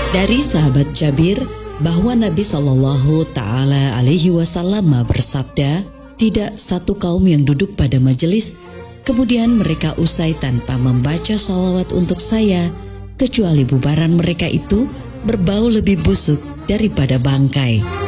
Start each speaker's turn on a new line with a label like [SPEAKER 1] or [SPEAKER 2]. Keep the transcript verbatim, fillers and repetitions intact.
[SPEAKER 1] Dari sahabat Jabir bahwa Nabi Shallallahu Ta'ala Alaihi Wasallam bersabda, tidak satu kaum yang duduk pada majelis kemudian mereka usai tanpa membaca salawat untuk saya, kecuali bubaran mereka itu berbau lebih busuk daripada bangkai.